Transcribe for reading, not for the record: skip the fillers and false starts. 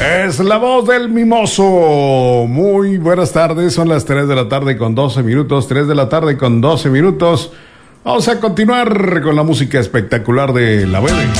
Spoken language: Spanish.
Es la voz del mimoso. Muy buenas tardes, son las 3 de la tarde con 12 minutos, 3 de la tarde con 12 minutos. Vamos a continuar con la música espectacular de La Verde.